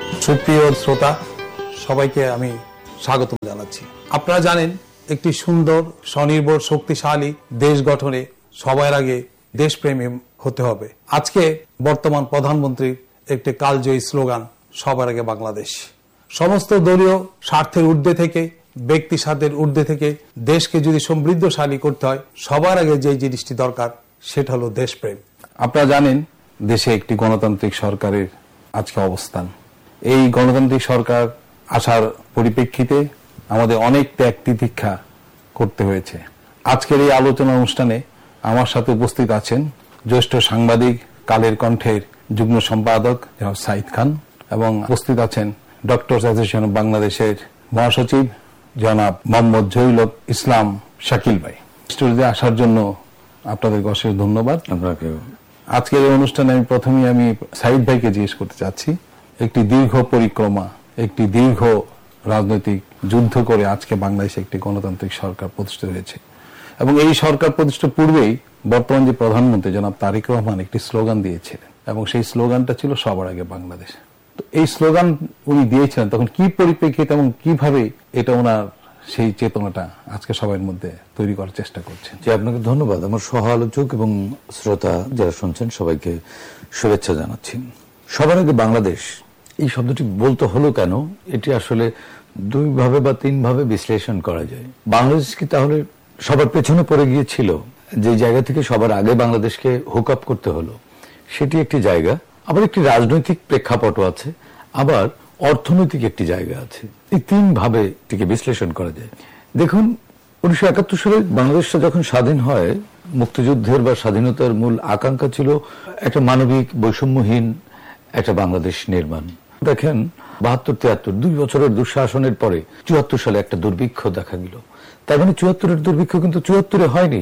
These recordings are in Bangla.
সুপ্রিয় শ্রোতা, সবাইকে আমি স্বাগত জানাচ্ছি। আপনারা জানেন, একটি সুন্দর, স্বনির্ভর, শক্তিশালী দেশ গঠনে সবার আগে দেশপ্রেমী হতে হবে। আজকে বর্তমান প্রধানমন্ত্রীর একটি কালজয়ী স্লোগান, সবার আগে বাংলাদেশ। সমস্ত দলীয় স্বার্থের ঊর্ধ্বে থেকে, ব্যক্তি স্বার্থের ঊর্ধ্বে থেকে দেশকে যদি সমৃদ্ধশালী করতে হয়, সবার আগে যে জিনিসটি দরকার সেটা হলো দেশপ্রেম। আপনারা জানেন, দেশে একটি গণতান্ত্রিক সরকারের আজকে অবস্থান। এই গণতান্ত্রিক সরকার আসার পরিপ্রেক্ষিতে আমাদের অনেক ত্যাগ তিতিক্ষা করতে হয়েছে। আজকের এই আলোচনা অনুষ্ঠানে আমার সাথে উপস্থিত আছেন জ্যেষ্ঠ সাংবাদিক, কালের কণ্ঠের যুগ্ম সম্পাদক জনাব সাইদ খান, এবং উপস্থিত আছেন ডক্টরস অ্যাসোসিয়েশন অব বাংলাদেশের মহাসচিব জনাব মোহাম্মদ জহিরুল ইসলাম শাকিল ভাই। স্টুডিওতে আসার জন্য আপনাদের অশেষ ধন্যবাদ। আপনাকে আজকের এই অনুষ্ঠানে আমি সাইদ ভাইকে জিজ্ঞেস করতে চাচ্ছি, একটি দীর্ঘ পরিক্রমা, একটি দীর্ঘ রাজনৈতিক যুদ্ধ করে আজকে বাংলাদেশে একটি গণতান্ত্রিক সরকার প্রতিষ্ঠিত হয়েছে, এবং এই সরকার প্রতিষ্ঠার পূর্বেই বর্তমান যে প্রধানমন্ত্রী জনাব তারেক রহমান একটি স্লোগান দিয়েছিলেন, এবং সেই স্লোগানটা ছিল সবার আগে বাংলাদেশ। তো এই স্লোগান উনি দিয়েছিলেন তখন কি পরিপ্রেক্ষিতে এবং কিভাবে এটা ওনার সেই চেতনাটা আজকে সবার মধ্যে তৈরি করার চেষ্টা করছেন? জি, আপনাকে ধন্যবাদ। আমার সহ আলোচক এবং শ্রোতা যারা শুনছেন সবাইকে শুভেচ্ছা জানাচ্ছি। সবার আগে বাংলাদেশ এই শব্দটি বলতে হলো কেন, এটি আসলে দুই ভাবে বা তিন ভাবে বিশ্লেষণ করা যায়। বাংলাদেশ কি তাহলে সবার পেছনে পড়ে গিয়েছিল? যে জায়গা থেকে সবার আগে বাংলাদেশকে হুক আপ করতে হলো সেটি একটি জায়গা, আবার একটি রাজনৈতিক প্রেক্ষাপটও আছে, আবার অর্থনৈতিক একটি জায়গা আছে। এই তিন ভাবে এটিকে বিশ্লেষণ করা যায়। দেখুন, 1971 সালে বাংলাদেশটা যখন স্বাধীন হয়, মুক্তিযুদ্ধের বা স্বাধীনতার মূল আকাঙ্ক্ষা ছিল একটা মানবিক বৈষম্যহীন একটা বাংলাদেশ নির্মাণ। দেখেন, 72-73 2 বছরের দুঃশাসনের পরে 74 সালে একটা দুর্ভিক্ষ দেখা গেল। তার মানে 74-এর দুর্ভিক্ষ কিন্তু 74-এ হয়নি,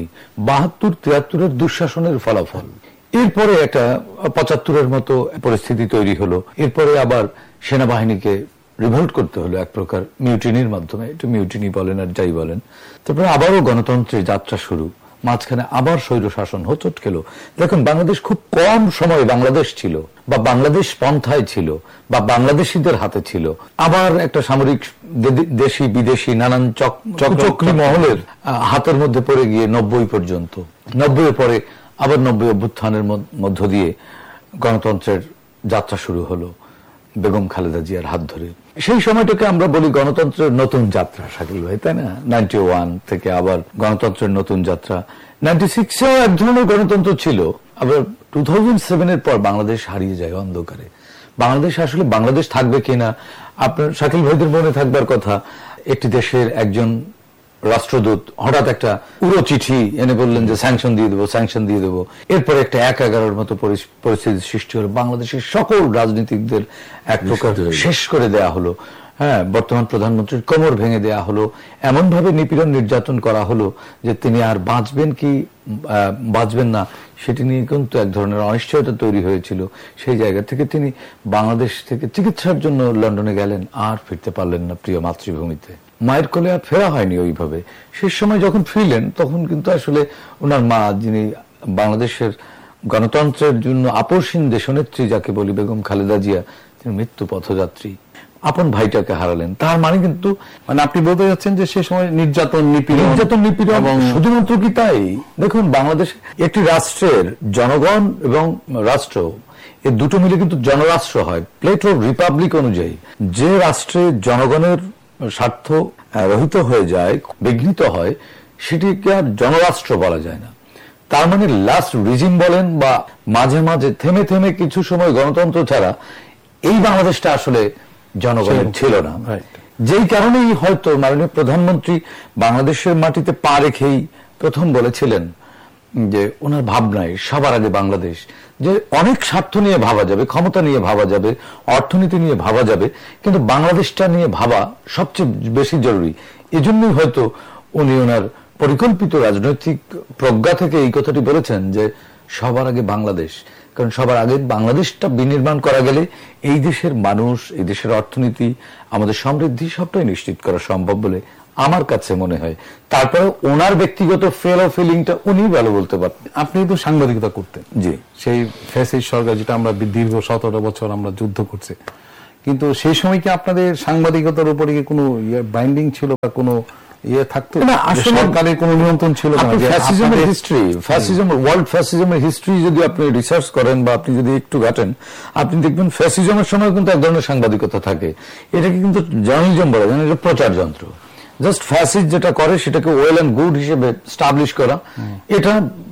72-73-এর দুঃশাসনের ফলাফল। এরপরে একটা 75-এর মতো পরিস্থিতি তৈরি হলো। এরপরে আবার সেনাবাহিনীকে রিভোল্ট করতে হলো এক প্রকার মিউটিনির মাধ্যমে, এটা মিউটিনি বলেন আর যাই বলেন। তারপরে আবারও গণতন্ত্রের যাত্রা শুরু, মাঝখানে আবার স্বৈর শাসন হোঁচট খেলো। দেখুন, বাংলাদেশ খুব কম সময় বাংলাদেশ ছিল, বা বাংলাদেশ পন্থায় ছিল, বা বাংলাদেশিদের হাতে ছিল। আবার একটা সামরিক দেশি বিদেশি নানান চক্রী মহলের হাতের মধ্যে পড়ে গিয়ে 90 পর্যন্ত, 90-এর পরে আবার 90 অভ্যুত্থানের মধ্য দিয়ে গণতন্ত্রের যাত্রা শুরু হলো বেগম খালেদা জিয়ার হাত ধরে। সেই সময়টাকে আমরা বলি গণতন্ত্রের নতুন যাত্রা, শাকিল ভাই, তাই না? 91 থেকে আবার গণতন্ত্রের নতুন যাত্রা। 96-এও এক ধরনের গণতন্ত্র ছিল, আবার 2007-এর পর বাংলাদেশ হারিয়ে যায় অন্ধকারে। বাংলাদেশ আসলে বাংলাদেশ থাকবে কিনা, আপনার শাকিল ভাইদের মনে থাকবার কথা, একটি দেশের একজন রাষ্ট্রদূত হঠাৎ একটা উড়ো চিঠি এনে বললেন যে স্যাংশন দিয়ে দেবো, স্যাংশন দিয়ে দেবো। এরপরে একটা 1-11-র মতো পরিস্থিতির সৃষ্টি হলো, বাংলাদেশের সকল রাজনীতিকদের এক প্রকার শেষ করে দেয়া হলো। হ্যাঁ, বর্তমান প্রধানমন্ত্রীর কোমর ভেঙে দেয়া হলো, এমন ভাবে নিপীড়ন নির্যাতন করা হলো যে তিনি আর বাঁচবেন কি বাঁচবেন না সেটি নিয়ে কিন্তু এক ধরনের অনিশ্চয়তা তৈরি হয়েছিল। সেই জায়গা থেকে তিনি বাংলাদেশ থেকে চিকিৎসার জন্য লন্ডনে গেলেন, আর ফিরতে পারলেন না প্রিয় মাতৃভূমিতে। মায়ের কোলে আর ফেরা হয়নি ওইভাবে। শেষ সময় যখন ফিরলেন তখন কিন্তু আসলে ওনার মা, যিনি বাংলাদেশের গণতন্ত্রের জন্য আপসহীন দেশনেত্রী যাকে বলি, বেগম খালেদা জিয়া, তিনি মৃত্যু পথযাত্রী, আপন ভাইটাকে হারালেন। তার মানে কিন্তু আপনি বলতে যাচ্ছেন যে সে সময় নির্যাতন নিপীড়ন। এবং শুধুমাত্র কি তাই, দেখুন, বাংলাদেশ একটি রাষ্ট্রের জনগণ এবং রাষ্ট্র, এই দুটো মিলে কিন্তু জনরাষ্ট্র হয়। প্লেটো রিপাবলিক অনুযায়ী যে রাষ্ট্রে জনগণের স্বার্থ রহিত হয়ে যায়, বিঘ্নিত হয়, সেটিকে আর জনরাষ্ট্র বলা যায় না। তার মানে লাস্ট রিজিম বলেন বা মাঝে মাঝে থেমে থেমে কিছু সময় গণতন্ত্র ছাড়া এই বাংলাদেশটা আসলে জনগণের ছিল না। যেই কারণেই হয়তো মাননীয় প্রধানমন্ত্রী বাংলাদেশের মাটিতে পা রেখেই প্রথম বলেছিলেন যে ওনার ভাবনায় সবার আগে বাংলাদেশ, যে অনেক স্বার্থ নিয়ে ভাবা যাবে, ক্ষমতা নিয়ে ভাবা যাবে, অর্থনীতি নিয়ে ভাবা যাবে, কিন্তু বাংলাদেশটা নিয়ে ভাবা সবচেয়ে বেশি জরুরি। এজন্যই হয়তো উনি ওনার পরিকল্পিত রাজনৈতিক প্রজ্ঞা থেকে এই কথাটি বলেছেন যে সবার আগে বাংলাদেশ। কারণ সবার আগে বাংলাদেশটা বিনির্মাণ করা গেলে এই দেশের মানুষ, এই দেশের অর্থনীতি, আমাদের সমৃদ্ধি সবটাই নিশ্চিত করা সম্ভব বলে আমার কাছে মনে হয়। তারপরে ওনার ব্যক্তিগত ফিলিংটা উনি ভালো বলতে পারতেন। আপনি তো সাংবাদিকতা করতেন, জি, সেই ফ্যাসিস্ট সরকার যেটা আমরা দীর্ঘ 17 বছর আমরা যুদ্ধ করছি, কিন্তু সেই সময় কি আপনাদের সাংবাদিকতার উপরে কি কোনো বাইন্ডিং ছিল বা কোনো থাকতো না? আসলে সরকারের কোনো নিয়ন্ত্রণ ছিল না? ফ্যাসিজমের হিস্ট্রি, ওয়ার্ল্ড ফ্যাসিজমের হিস্ট্রি যদি আপনি রিসার্চ করেন বা আপনি যদি একটু ঘাটেন, আপনি দেখবেন ফ্যাসিজমের সময় কিন্তু এক ধরনের সাংবাদিকতা থাকে। এটাকে কিন্তু জার্নালিজম বলা যায় না, এটা প্রচার যন্ত্র। জাস্ট ফ্যাসিস্ট যেটা করে সেটাকে ওয়েল অ্যান্ড গুড হিসেবে স্টাবলিশ করা, এটা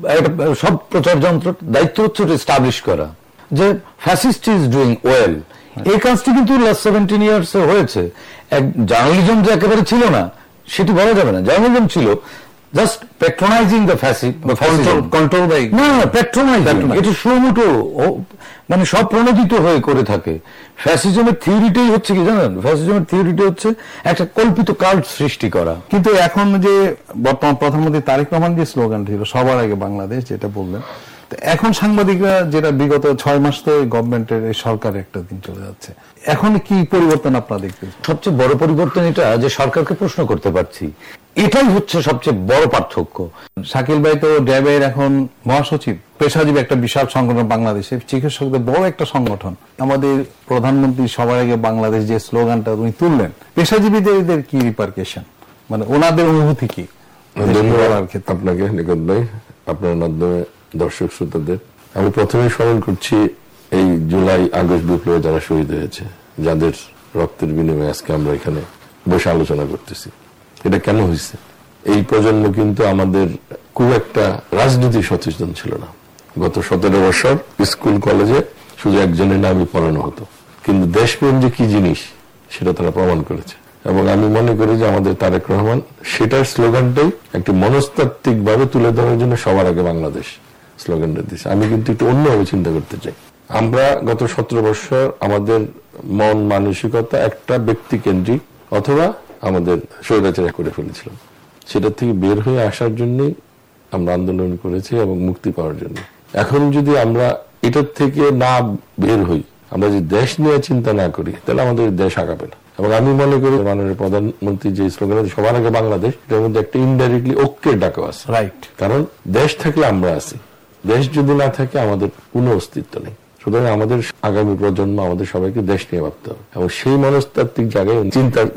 সব প্রচার যন্ত্র দায়িত্ব হচ্ছে স্টাবলিশ করা যে ফ্যাসিস্ট ইজ ডুইং ওয়েল। এই কাজটি কিন্তু লাস্ট 17 ইয়ার্স হয়েছে। জার্নালিজম যে একেবারে ছিল না সেটি বলা যাবে না। জার্নালিজম ছিল just প্যাট্রোনাইজিং the fascism, control by না প্যাট্রোনাইজিং। এটা সুমোটো মানে সব প্রণোদিত হয়ে করে থাকে। ফ্যাসিজমের থিওরিটাই হচ্ছে কি জানেন, ফ্যাসিজমের থিওরিটা হচ্ছে একটা কল্পিত কাল্ট সৃষ্টি করা। কিন্তু এখন যে বর্তমান প্রধানমন্ত্রী তারেক রহমান যে স্লোগান ছিল সবার আগে বাংলাদেশ, যেটা বললেন, এখন সাংবাদিকরা যেটা বিগত 6 মাস তো গভর্নমেন্টের এই সরকারের একটা দিন চলে যাচ্ছে, এখন কি পরিবর্তন আপনারা দেখতেছেন? সবচেয়ে বড় পরিবর্তন এটা যে সরকারকে প্রশ্ন করতে পারছি, এটাই হচ্ছে সবচেয়ে বড় পার্থক্য। শাকিল ভাই তো ড্যাবের এখন মহাসচিব, পেশাজীবী একটা বিশাল সংগঠন, বাংলাদেশের চিকিৎসকদের বড় একটা সংগঠন। আমাদের প্রধানমন্ত্রী সবার আগে বাংলাদেশ যে স্লোগানটা উনি তুললেন, পেশাজীবীদের কি রিপারকেশন, মানে ওনাদের অনুভূতি কি? ধন্যবাদ আপনাকে নিকট ভাই, আপনার মাধ্যমে দর্শক শ্রোতাদের। আমি প্রথমে স্মরণ করছি এই জুলাই আগস্ট বিপ্লবে যারা শহীদ হয়েছে, যাদের রক্তের বিনিময়ে আজকে আমরা এখানে বসে আলোচনা করতেছি। এটা কেন হয়েছে? এই প্রজন্ম কিন্তু আমাদের খুব একটা রাজনীতি সচেতন ছিল না। গত 17 বছর স্কুল কলেজে শুধু একজনের নামই পড়ানো হতো, কিন্তু দেশপ্রেম যে কি জিনিস সেটা তারা প্রমাণ করেছে। এবং আমি মনে করি যে আমাদের তারেক রহমান সেটার স্লোগানটাই একটু মনস্তাত্ত্বিক ভাবে তুলে ধরার জন্য সবার আগে বাংলাদেশ স্লোগানটা দিচ্ছে। আমি কিন্তু একটু অন্যভাবে চিন্তা করতে চাই। আমরা গত 17 বছর আমাদের মন মানসিকতা একটা ব্যক্তি কেন্দ্রিক অথবা আমাদের স্বৈরাচার করে ফেলেছিলাম। সেটা থেকে বের হয়ে আসার জন্যই আমরা আন্দোলন করেছি এবং মুক্তি পাওয়ার জন্য। এখন যদি আমরা এটার থেকে না বের হই, আমরা যদি দেশ নিয়ে চিন্তা না করি, তাহলে আমাদের দেশ আগাবে না। এবং আমি মনে করি মাননীয় প্রধানমন্ত্রী যে স্লোগান আছে সবার আগে বাংলাদেশ, এটার মধ্যে একটা ইনডাইরেক্টলি ঐক্যের ডাকও আছে। রাইট, কারণ দেশ থাকলে আমরা আছি, দেশ যদি না থাকে আমাদের কোনো অস্তিত্ব নেই। সুতরাং আমাদের আগামী প্রজন্ম আমাদের সবাইকে দেশ নিয়ে ভাবতে হবে এবং সেই মনস্তাত্ত্বিক জায়গায় চিন্তার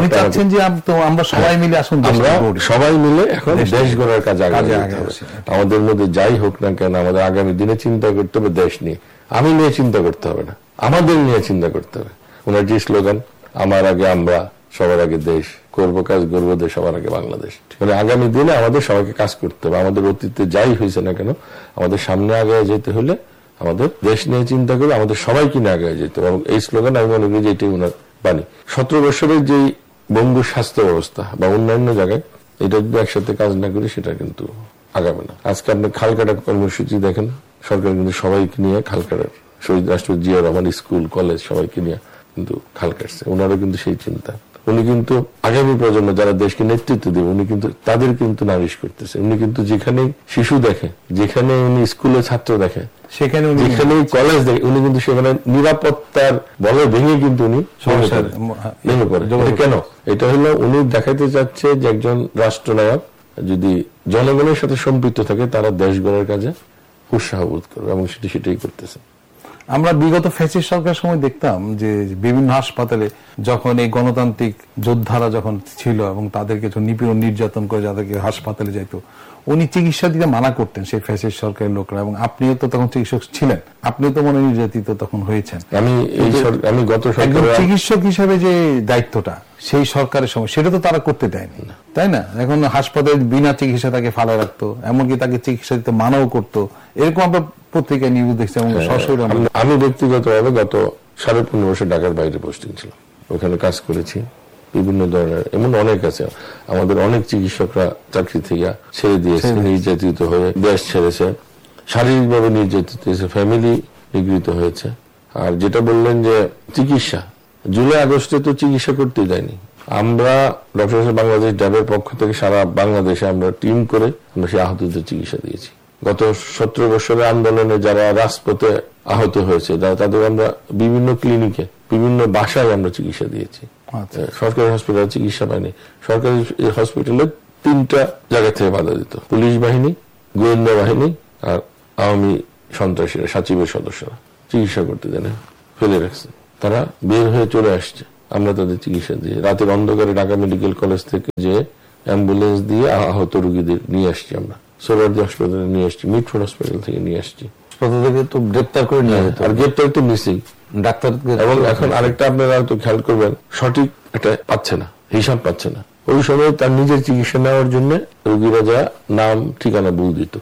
আমরা সবাই মিলে আসুন, আমরা সবাই মিলে এখন দেশ গড়ার কাজে আগে আমাদের মধ্যে যাই হোক না কেন আমাদের আগামী দিনে চিন্তা করতে হবে দেশ নিয়ে। আমি নিয়ে চিন্তা করতে হবে না, আমাদের নিয়ে চিন্তা করতে হবে। ওনার যে স্লোগান আমার আগে আমরা, সবার আগে দেশ, করবো কাজ গর্ব দেশ, সবার আগে বাংলাদেশ, মানে আগামী দিনে আমাদের সবাইকে কাজ করতে হবে। আমাদের অতীতে যাই হয়েছে না কেন আমাদের সামনে আগে যেতে হলে আমাদের দেশ নিয়ে চিন্তা করে আমাদের সবাইকে নিয়ে আগে যেতে হবে। এবং এই স্লোগান আমি মনে করি যে এটাই ওনার বাণী। 17 বছরের যে বঙ্গু স্বাস্থ্য ব্যবস্থা বা অন্যান্য জায়গায় এটা যদি একসাথে কাজ না করি সেটা কিন্তু আগাবে না। আজকে আপনি খালকাটার কর্মসূচি দেখেন, সরকার কিন্তু সবাইকে নিয়ে খালকাটার শহীদ রাষ্ট্রপতি জিয়া রহমান স্কুল কলেজ সবাইকে নিয়ে কিন্তু খাল কাটছে। ওনারও কিন্তু সেই চিন্তা। উনি কিন্তু আগামী প্রজন্ম যারা দেশকে নেতৃত্ব দেবে উনি কিন্তু তাদের কিন্তু নালিশ করতেছে। উনি কিন্তু যেখানে শিশু দেখে, যেখানে উনি স্কুলে ছাত্র দেখে, সেখানে যেখানে কলেজ দেখে, উনি কিন্তু সেখানে নিরাপত্তার বলে ভেঙে কিন্তু উনি ভেঙে পড়ে। কেন? এটা হলো উনি দেখাতে চাচ্ছে যে একজন রাষ্ট্রনায়ক যদি জনগণের সাথে সম্পৃক্ত থাকে তারা দেশ গড়ার কাজে উৎসাহ বোধ করবে এবং সেটাই করতেছে। আমরা বিগত ফ্যাসিস্ট সরকারের সময় দেখতাম যে বিভিন্ন হাসপাতালে যখন এই গণতান্ত্রিক যোদ্ধারা যখন ছিল এবং তাদেরকে নিপীড়ন নির্যাতন করে যাদেরকে হাসপাতালে যাইতো, উনি চিকিৎসা দিতে মানা করতেন সেই ফ্যাসিস্ট সরকারের লোকরা। এবং আপনিও তো তখন চিকিৎসক ছিলেন, আপনিও তো মনে নির্যাতিত তখন হয়েছেন। আমি গত চিকিৎসক হিসেবে যে দায়িত্বটা সেই সরকারের সময় সেটা তো তারা করতে দেয়নি, তাই না? এখন হাসপাতালে বিনা চিকিৎসা তাকে ফালা রাখতো, এমনকি তাকে চিকিৎসা দিতে মানাও করতো। এরকম আমরা পত্রিকায় নিউজ দেখছি। আমি ব্যক্তিগতভাবে গত 15.5 বছর ঢাকার বাইরে পোস্টিং ছিলাম, ওখানে কাজ করেছি। বিভিন্ন ধরনের এমন অনেক আছে, আমাদের অনেক চিকিৎসকরা চাকরি থেকে ছেড়ে দিয়েছে, নির্যাতিত হয়ে দেশ ছেড়েছে, শারীরিকভাবে নির্যাতিত হয়েছে, ফ্যামিলি নিগৃহীত হয়েছে। আর যেটা বললেন যে চিকিৎসা, জুলাই আগস্টে তো চিকিৎসা করতে দেয়নি। আমরা ডক্টর বাংলাদেশ ড্যাবের পক্ষ থেকে সারা বাংলাদেশে আমরা টিম করে আমরা সেই আহতদের চিকিৎসা দিয়েছি। গত 17 বছরের আন্দোলনে যারা রাজপথে আহত হয়েছে তাদের আমরা বিভিন্ন ক্লিনিকে, বিভিন্ন বাসায় আমরা চিকিৎসা দিয়েছি। সরকারি হসপিটালে চিকিৎসা পায়নি। সরকারি হসপিটালে 3টা জায়গা থেকে বাধা দিত, পুলিশ বাহিনী, গোয়েন্দা বাহিনী আর আওয়ামী সন্ত্রাসীরা, সাচিবের সদস্যরা চিকিৎসা করতে দেন, ফেলে রাখছে। তারা বের হয়ে চলে আসছে, আমরা তাদের চিকিৎসা দিয়ে রাতের অন্ধকারে ঢাকা মেডিকেল কলেজ থেকে যে অ্যাম্বুলেন্স দিয়ে আহত রোগীদের নিয়ে আসছি, আমরা সোহরাওয়ার্দী হাসপাতালে নিয়ে আসছি, মিটফোর্ড হসপিটাল থেকে নিয়ে আসছি। তো গ্রেপ্তার করে নিয়ে যেত, আর গ্রেপ্তার তো মিসিং ডাক্তার। এবং এখন আরেকটা আপনারা তো খেয়াল করবেন, সঠিক এটা পাচ্ছে না, হিসাব পাচ্ছে না। ওই সময় তার নিজের চিকিৎসা নেওয়ার জন্য রোগীরা যা নাম ঠিকানা ভুল দিত,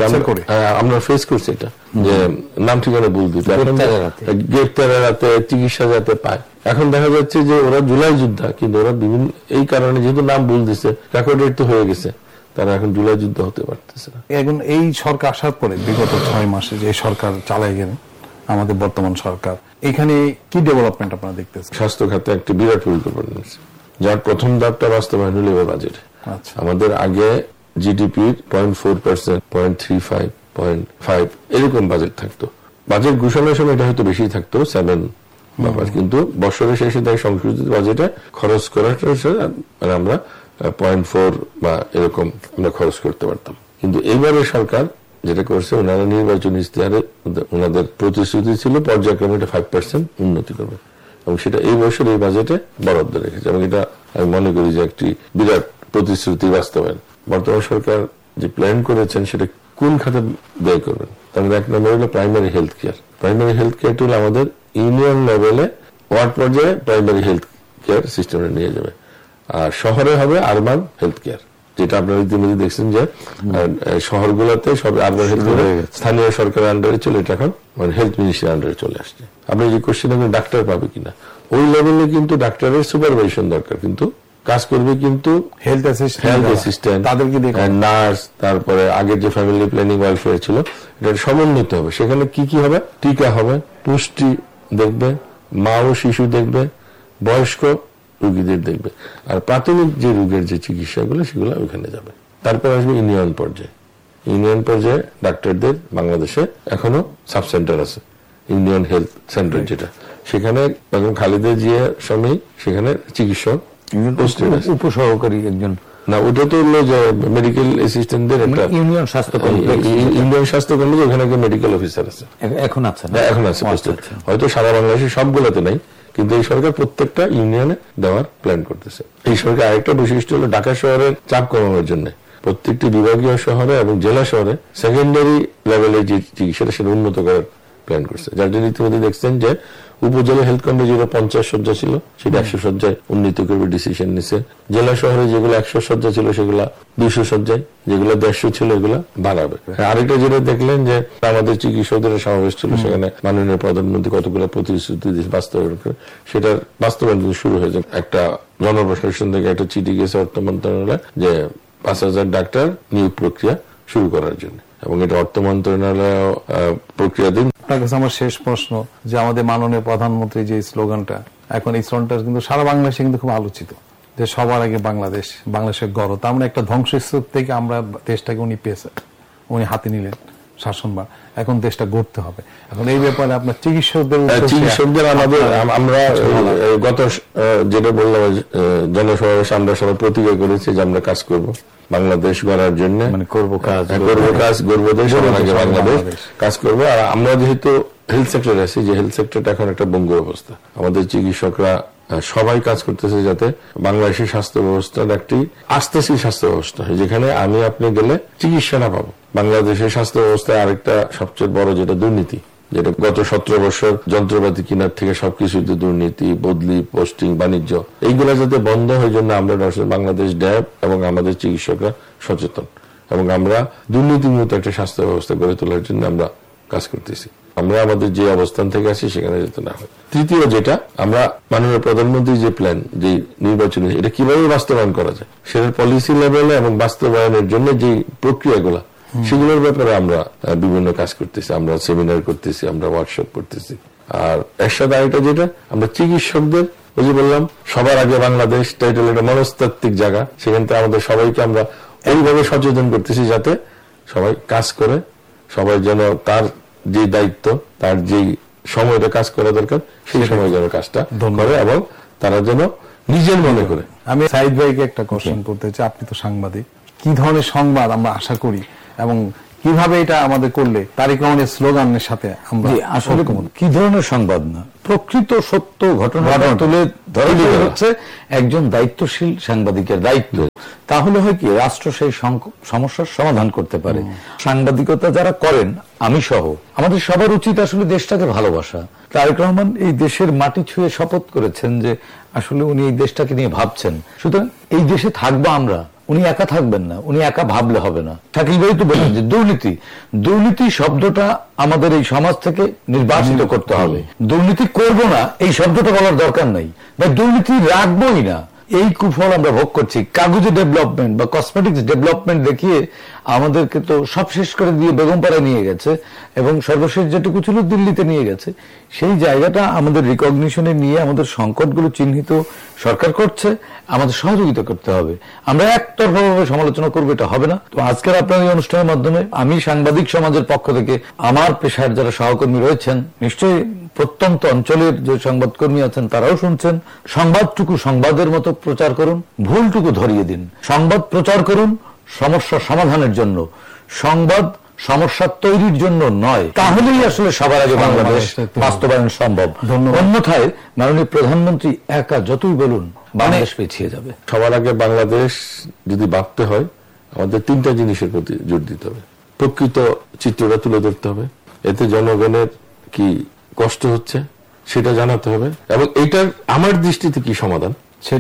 আমরা ফেস করছি এটা, যে নাম ঠিকানা ভুল দিত, গ্রেপ্তারের রাতে চিকিৎসা যাতে পায়। এখন দেখা যাচ্ছে যে ওরা জুলাই যোদ্ধা, কিন্তু ওরা বিভিন্ন এই কারণে যেহেতু নাম ভুল দিচ্ছে, রেকর্ডেড তো হয়ে গেছে, তারা এখন জুলাই যুদ্ধ হতে পারতেছে না। এখন এই সরকার আসার পরে বিগত 6 মাসে যে সরকার চালাই গেলেন আমাদের বর্তমান সরকার, এখানে কি ডেভেলপমেন্ট আপনারা দেখতেছেন? স্বাস্থ্য খাতে একটি বিরাট পরিকল্পনা নিয়েছে, যার প্রথম ধাপটা বাস্তবায়ন হলো এবার বাজেটে। আমাদের আগে জিডিপির 0.4%, 0.35, 0.5 এরকম বাজেট থাকতো। বাজেট ঘোষণার সময় এটা হয়তো বেশি থাকতো, 7 ব্যাপার, কিন্তু বছরের শেষে তাই সংশোধিত বাজেটে খরচ করার মানে আমরা 0.4 বা এরকম আমরা খরচ করতে পারতাম। কিন্তু এইবারের সরকার যেটা করছে, ওনারা নির্বাচনী ইশতেহারে ওনাদের প্রতিশ্রুতি ছিল পর্যায়ক্রমে এটা 5% উন্নতি করবে, এবং সেটা এই বছর এই বাজেটে বরাদ্দ রেখেছে, এবং এটা আমি মনে করি যে একটি বিরাট প্রতিশ্রুতি বাস্তবায়ন। বর্তমান সরকার যে প্ল্যান করেছেন সেটা কোন খাতে ব্যয় করবেন, তার মধ্যে 1 নম্বর হলো primary health care. Primary health কেয়ারটা হলো আমাদের ইউনিয়ন লেভেলে ওয়ার্ড পর্যায়ে প্রাইমারি হেলথ কেয়ার সিস্টেমে নিয়ে যাবে, আর শহরে হবে আরবান হেলথ কেয়ার, যেটা আপনারা ইতিমধ্যে দেখছেন যে শহরগুলোতে সব আরবান হেলথ কেয়ার স্থানীয় সরকারের আন্ডারে চলে, এটা এখন মানে হেলথ মিনিস্ট্রির আন্ডারে চলে আসছে। আপনি যে কোশ্চেন আপনি ডাক্তার পাবে কিনা, ওই লেভেলে কিন্তু ডাক্তারের সুপারভাইশন দরকার, কিন্তু কাজ করবে কিন্তু হেলথ অ্যাসিস্ট্যান্ট, তাদেরকে নার্স, তারপরে আগের যে ফ্যামিলি প্ল্যানিং ওয়েলফেয়ার ছিল এটা সমন্বিত হবে। সেখানে কি কি হবে, টিকা হবে, পুষ্টি দেখবে, মা ও শিশু দেখবে, বয়স্ক রোগীদের দেখবে, আর প্রাথমিক যে রোগের যে চিকিৎসাগুলো সেগুলো ওইখানে যাবে। তারপর আসবে ইউনিয়ন পর্যায়ে। ইউনিয়ন পর্যায়ে ডাক্তারদের বাংলাদেশে এখনো সাব সেন্টার আছে, ইউনিয়ন হেলথ সেন্টার যেটা, সেখানে এখন খালেদা জিয়া সময় সেখানে চিকিৎসক উপসহকারী একজন না, ওটা তো হলো যে মেডিকেল অ্যাসিস্ট্যান্টদের একটা ইউনিয়ন স্বাস্থ্য কমপ্লেক্স, ওখানে মেডিকেল অফিসার আছে, এখন আছে, হয়তো সারা বাংলাদেশে সবগুলোতে নাই, কিন্তু এই সরকার প্রত্যেকটা ইউনিয়নে দেওয়ার প্ল্যান করতেছে। এই সরকার আরেকটা বৈশিষ্ট্য হলো ঢাকা শহরের চাপ কমানোর জন্য প্রত্যেকটি বিভাগীয় শহরে এবং জেলা শহরে সেকেন্ডারি লেভেলে যে চিকিৎসাটা সেটা উন্নত করার প্ল্যান করছে, যার জন্য ইতিমধ্যে দেখছেন যে উপজেলা হেলথ কেন্দ্রে যেগুলো 50 শয্যা ছিল সেটা 100 শয্যায় উন্নীত করবে ডিসিশন নিছে। জেলা শহরে যেগুলো 100 শয্যা ছিল সেগুলো 200 শয্যায়, যেগুলো 150 ছিল এগুলো বাড়াবে। আরেকটা যেটা দেখলেন যে আমাদের চিকিৎসকদের সমাবেশ ছিল, সেখানে মাননীয় প্রধানমন্ত্রী কতগুলো প্রতিশ্রুতি বাস্তবায়ন করে, সেটার বাস্তবায়ন শুরু হয়েছে। একটা জনপ্রশাসন থেকে একটা চিঠি গেছে অর্থ মন্ত্রণালয় যে 5000 ডাক্তার নিয়োগ প্রক্রিয়া শুরু করার জন্য, এবং এটা অর্থ মন্ত্রণালয় প্রক্রিয়াধীন। আপনার কাছে আমার শেষ প্রশ্ন, যে আমাদের মাননীয় প্রধানমন্ত্রী যে স্লোগানটা, এখন এই স্লোগানটা কিন্তু সারা বাংলাদেশে কিন্তু খুব আলোচিত, যে সবার আগে বাংলাদেশ, বাংলাদেশের গর্ব। তার মানে একটা ধ্বংসস্তূপ থেকে আমরা দেশটাকে উনি হাতে নিলেন শাসনভার, এখন দেশটা গড়তে হবে। এখন এই ব্যাপারে আপনার চিকিৎসকদের আমাদের আমরা গত যেটা বললাম জনসমাবেশে আমরা সবাই প্রতিজ্ঞা করেছি যে আমরা কাজ করব বাংলাদেশ গড়ার জন্য, মানে করবো কাজ, গর্ব দেশ, বাংলাদেশ কাজ করবো। আর আমরা যেহেতু হেলথ সেক্টরে আছি, যে হেলথ সেক্টরটা এখন একটা বঙ্গ অবস্থা, আমাদের চিকিৎসকরা সবাই কাজ করতেছে যাতে বাংলাদেশের স্বাস্থ্য ব্যবস্থার একটি আস্থাশীল স্বাস্থ্য ব্যবস্থা হয়, যেখানে আপনি গেলে চিকিৎসা না পাবো। বাংলাদেশের স্বাস্থ্য ব্যবস্থায় আরেকটা সবচেয়ে বড় যেটা দুর্নীতি, যেটা গত 17 বছর যন্ত্রপাতি কেনার থেকে সবকিছুতে দুর্নীতি, বদলি, পোস্টিং, বাণিজ্য, এইগুলা যাতে বন্ধ হয় জন্য আমরা বাংলাদেশ ড্যাব এবং আমাদের চিকিৎসকরা সচেতন, এবং আমরা দুর্নীতিমুক্ত একটা স্বাস্থ্য ব্যবস্থা গড়ে তোলার জন্য আমরা কাজ করতেছি। আমরা আমাদের যে অবস্থান থেকে আছি সেখানে যেতে না হয়। তৃতীয় যেটা, আমরা মাননীয় প্রধানমন্ত্রীর যে প্ল্যান, যে নির্বাচনী, এটা কিভাবে বাস্তবায়ন করা যায় সেটা পলিসি লেভেলে এবং বাস্তবায়নের জন্য যে প্রক্রিয়াগুলা সেগুলোর ব্যাপারে আমরা বিভিন্ন কাজ করতেছি, আমরা সেমিনার করতেছি, আমরা ওয়ার্কশপ করতেছি। আর এর সাথে আরেকটা যেটা, আমরা চিকিৎসকদের ওই যে বললাম সবার আগে বাংলাদেশ টাইটেল, একটা মনস্তাত্ত্বিক জায়গা, সেখান থেকে আমাদের সবাইকে আমরা এইভাবে সচেতন করতেছি যাতে সবাই কাজ করে, সবাই যেন তার যে দায়িত্ব, তার যে সময়টা কাজ করা দরকার সেই সময় যেন কাজটা করে, এবং তারা যেন নিজের মনে করে। আমি সাইদ ভাইকে একটা কোশ্চেন করতে চাই, আপনি তো সাংবাদিক, কি ধরনের সংবাদ আমরা আশা করি এবং কিভাবে এটা আমাদের করলে তারেক রহমানের স্লোগানের সাথে আমরা আসলে কি ধরনের সংবাদ না, প্রকৃত সত্য ঘটনা তুলে ধরা হচ্ছে একজন দায়িত্বশীল সাংবাদিকের দায়িত্ব। তাহলে হয় কি, রাষ্ট্র সেই সমস্যার সমাধান করতে পারে। সাংবাদিকতা যারা করেন, আমি সহ আমাদের সবার উচিত আসলে দেশটাকে ভালোবাসা। তারেক রহমান এই দেশের মাটি ছুঁয়ে শপথ করেছেন যে আসলে উনি এই দেশটাকে নিয়ে ভাবছেন। সুতরাং এই দেশে থাকবো আমরা, উনি একা থাকবেন না, উনি একা ভাবলে হবে না। শাকিল ভাই তো বলেন যে দুর্নীতি শব্দটা আমাদের এই সমাজ থেকে নির্বাসিত করতে হবে। দুর্নীতি করব না এই শব্দটা বলার দরকার নাই, বা দুর্নীতি রাখবোই না, এই কুফল আমরা ভোগ করছি। কাগজে ডেভেলপমেন্ট বা কসমেটিক্স ডেভেলপমেন্ট দেখিয়ে আমাদেরকে তো সব শেষ করে দিয়ে বেগমপাড়ায় নিয়ে গেছে, এবং সর্বশেষ যেটুকু ছিল দিল্লিতে নিয়ে গেছে। সেই জায়গাটা আমাদের রিকগনিশনে নিয়ে আমাদের সংকটগুলো চিহ্নিত সরকার করছে, আমাদের সহযোগিতা করতে হবে। আমরা একতরফাভাবে সমালোচনা করবো, এটা হবে না। তো আজকের আপনার এই অনুষ্ঠানের মাধ্যমে আমি সাংবাদিক সমাজের পক্ষ থেকে আমার পেশার যারা সহকর্মী রয়েছেন, নিশ্চয়ই প্রত্যন্ত অঞ্চলের যে সংবাদকর্মী আছেন তারাও শুনছেন, সংবাদটুকু সংবাদের মতো প্রচার করুন, ভুলটুকু ধরিয়ে দিন। সংবাদ প্রচার করুন সমস্যা সমাধানের জন্য, সংবাদ সমস্যা তৈরির জন্য নয়। তাহলেই আসলে সবার আগে বাংলাদেশ বাস্তবায়ন সম্ভব। অন্যথায় মাননীয় প্রধানমন্ত্রী একা যতই বলুন, বাংলাদেশ পিছিয়ে যাবে। সবার আগে বাংলাদেশ যদি বাঁচতে হয়, আমাদের তিনটা জিনিসের প্রতি জোর দিতে হবে। প্রকৃত চিত্রটা তুলে ধরতে হবে, এতে জনগণের কি কষ্ট হচ্ছে সেটা জানাতে হবে, এবং এইটার আমার দৃষ্টিতে কি সমাধান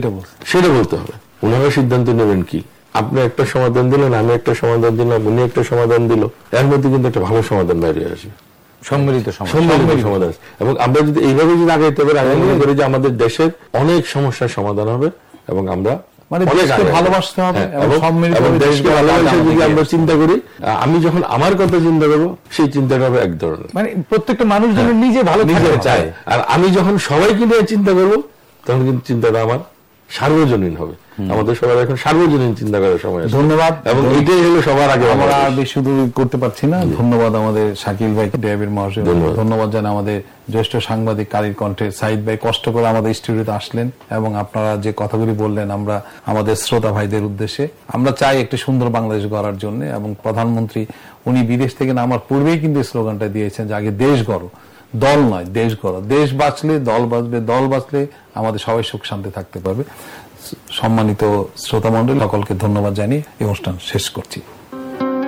সেটা বলতে হবে। ওনারা সিদ্ধান্ত নেবেন কি। আপনি একটা সমাধান দিলেন, আমি একটা সমাধান দিলাম, উনি একটা সমাধান দিল, এর মধ্যে কিন্তু একটা ভালো সমাধান বেরিয়ে আসবে, সম্মিলিত সমাধান। এবং আমরা যদি এইভাবে যদি আগাইতে পারি, আমি মনে করি যে আমাদের দেশের অনেক সমস্যার সমাধান হবে, এবং আমরা ভালোবাসতে হবে এবং দেশকে ভালোবাসে যদি আমরা চিন্তা করি। আমি যখন আমার কথা চিন্তা করবো, সেই চিন্তাটা হবে এক ধরনের, মানে প্রত্যেকটা মানুষ যেন নিজে ভালো চায়। আর আমি যখন সবাইকে নিয়ে চিন্তা করবো, তখন কিন্তু চিন্তাটা আমার সার্বজনীন হবে। আমাদের সবার এখন সার্বজনীন চিন্তা করার সময়। ধন্যবাদ। এবং এটাই হলো সবার আগে। আমরা শুধু করতে পারছি না। ধন্যবাদ আমাদের শাকিল ভাই, ডেভিড মহাশয়। ধন্যবাদ জানাই আমাদের জ্যেষ্ঠ সাংবাদিক কালীর কণ্ঠে সাইদ ভাই, কষ্ট করে আমাদের স্টুডিওতে আসলেন এবং আপনারা যে কথাগুলি বললেন আমরা আমাদের শ্রোতা ভাইদের উদ্দেশ্যে। আমরা চাই একটি সুন্দর বাংলাদেশ গড়ার জন্য, এবং প্রধানমন্ত্রী উনি বিদেশ থেকে নামার পূর্বেই কিন্তু স্লোগানটা দিয়েছেন যে আগে দেশ গড়ো, দল নয়, দেশ গড়ো। দেশ বাঁচলে দল বাঁচবে, দল বাঁচলে আমাদের সবাই সুখ শান্তি থাকতে পারবে। সম্মানিত শ্রোতা মণ্ডলী, সকলকে ধন্যবাদ জানিয়ে এই অনুষ্ঠান শেষ করছি।